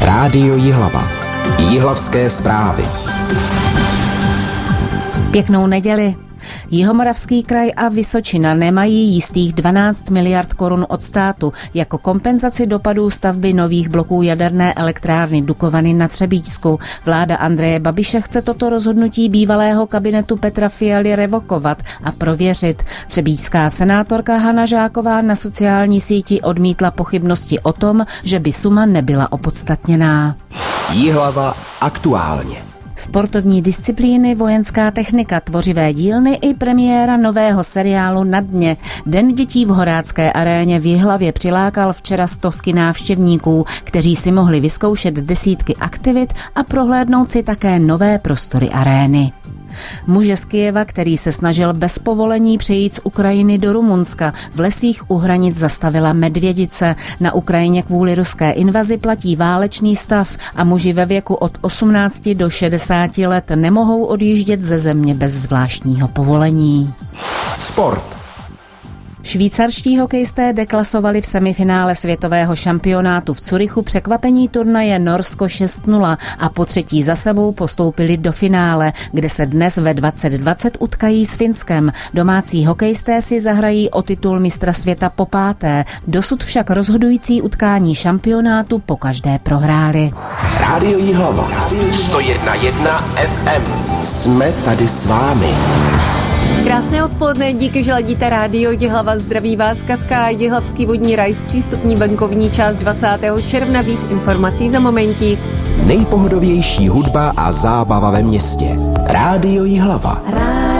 Rádio Jihlava. Jihlavské zprávy. Pěknou neděli. Jihomoravský kraj a Vysočina nemají jistých 12 miliard korun od státu jako kompenzaci dopadů stavby nových bloků jaderné elektrárny Dukovany na Třebíčsku. Vláda Andreje Babiše chce toto rozhodnutí bývalého kabinetu Petra Fialy revokovat a prověřit. Třebíčská senátorka Hana Žáková na sociální síti odmítla pochybnosti o tom, že by suma nebyla opodstatněná. Jihlava aktuálně. Sportovní disciplíny, vojenská technika, tvořivé dílny i premiéra nového seriálu Na dně. Den dětí v Horácké aréně v Jihlavě přilákal včera stovky návštěvníků, kteří si mohli vyzkoušet desítky aktivit a prohlédnout si také nové prostory arény. Muže z Kyjeva, který se snažil bez povolení přejít z Ukrajiny do Rumunska, v lesích u hranic zastavila medvědice. Na Ukrajině kvůli ruské invazi platí válečný stav a muži ve věku od 18 do 60 let nemohou odjíždět ze země bez zvláštního povolení. Sport. Švýcarští hokejisté deklasovali v semifinále světového šampionátu v Curychu překvapení turnaje Norsko 6-0 a po třetí za sebou postoupili do finále, kde se dnes ve 20:20 utkají s Finskem. Domácí hokejisté si zahrají o titul mistra světa po páté. Dosud však rozhodující utkání šampionátu pokaždé prohráli. Rádio Jihlava. 101,1 FM. Jsme tady s vámi. Krásné odpoledne, díky, že ladíte Rádio Jihlava. Zdraví vás Katka. Jihlavský vodní raj zpřístupní venkovní část 20. června. Víc informací za momentík. Nejpohodovější hudba a zábava ve městě. Rádio Jihlava.